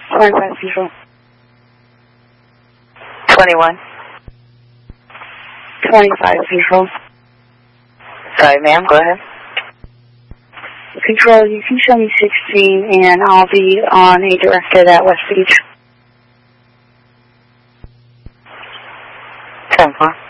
25 Control. 21. 25 Control. Sorry, ma'am, go ahead. Control, you can show me 16 and I'll be on a directed at West Beach. 10-4.